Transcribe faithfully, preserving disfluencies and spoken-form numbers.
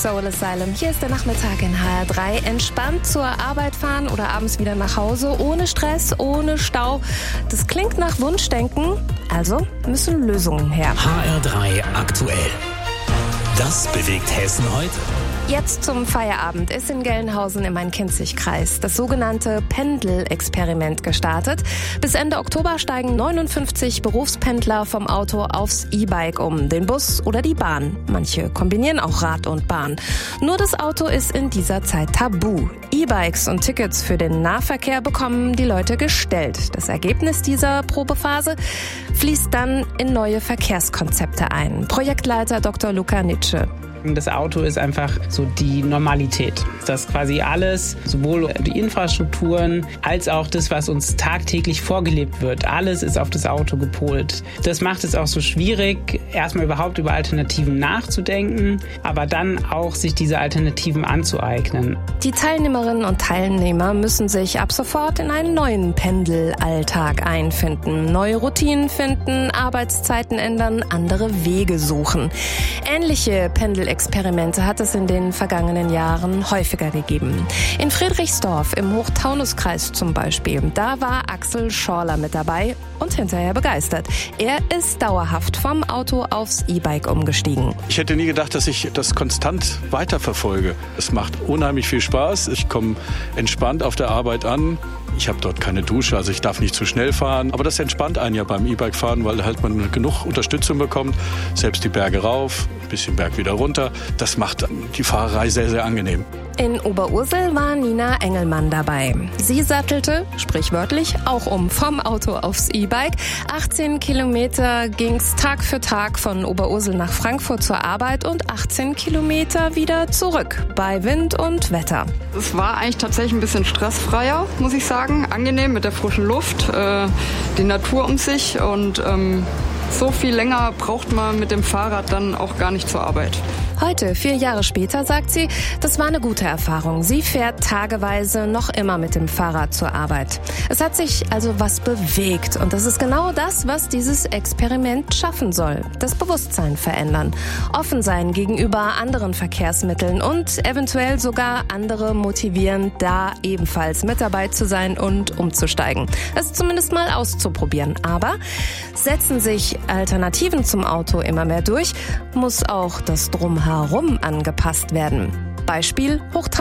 Soul Asylum, hier ist der Nachmittag in H R drei. Entspannt zur Arbeit fahren oder abends wieder nach Hause, ohne Stress, ohne Stau. Das klingt nach Wunschdenken, also müssen Lösungen her. H R drei aktuell. Das bewegt Hessen heute. Jetzt zum Feierabend ist in Gelnhausen im Main-Kinzig-Kreis das sogenannte Pendelexperiment gestartet. Bis Ende Oktober steigen neunundfünfzig Berufspendler vom Auto aufs E-Bike um, den Bus oder die Bahn. Manche kombinieren auch Rad und Bahn. Nur das Auto ist in dieser Zeit tabu. E-Bikes und Tickets für den Nahverkehr bekommen die Leute gestellt. Das Ergebnis dieser Probephase fließt dann in neue Verkehrskonzepte ein. Projektleiter Doktor Luca Nitsche. Das Auto ist einfach so die Normalität. Das quasi alles, sowohl die Infrastrukturen als auch das, was uns tagtäglich vorgelebt wird, alles ist auf das Auto gepolt. Das macht es auch so schwierig, erstmal überhaupt über Alternativen nachzudenken, aber dann auch sich diese Alternativen anzueignen. Die Teilnehmerinnen und Teilnehmer müssen sich ab sofort in einen neuen Pendelalltag einfinden, neue Routinen finden, Arbeitszeiten ändern, andere Wege suchen. Ähnliche Pendel Experimente hat es in den vergangenen Jahren häufiger gegeben. In Friedrichsdorf im Hochtaunuskreis zum Beispiel, da war Axel Schorler mit dabei und hinterher begeistert. Er ist dauerhaft vom Auto aufs E-Bike umgestiegen. Ich hätte nie gedacht, dass ich das konstant weiterverfolge. Es macht unheimlich viel Spaß. Ich komme entspannt auf der Arbeit an. Ich habe dort keine Dusche, also ich darf nicht zu schnell fahren. Aber das entspannt einen ja beim E-Bike fahren, weil halt man genug Unterstützung bekommt. Selbst die Berge rauf, ein bisschen Berg wieder runter. Das macht die Fahrerei sehr, sehr angenehm. In Oberursel war Nina Engelmann dabei. Sie sattelte, sprichwörtlich, auch um vom Auto aufs E-Bike. achtzehn Kilometer ging's Tag für Tag von Oberursel nach Frankfurt zur Arbeit und achtzehn Kilometer wieder zurück bei Wind und Wetter. Es war eigentlich tatsächlich ein bisschen stressfreier, muss ich sagen. Angenehm mit der frischen Luft, äh, die Natur um sich und ähm, so viel länger braucht man mit dem Fahrrad dann auch gar nicht zur Arbeit. Heute, vier Jahre später, sagt sie, das war eine gute Erfahrung. Sie fährt tageweise noch immer mit dem Fahrrad zur Arbeit. Es hat sich also was bewegt. Und das ist genau das, was dieses Experiment schaffen soll. Das Bewusstsein verändern. Offen sein gegenüber anderen Verkehrsmitteln und eventuell sogar andere motivieren, da ebenfalls mit dabei zu sein und umzusteigen. Es zumindest mal auszuprobieren. Aber setzen sich Alternativen zum Auto immer mehr durch, muss auch das Drumherum angepasst werden. Beispiel Hochtaunuskreis.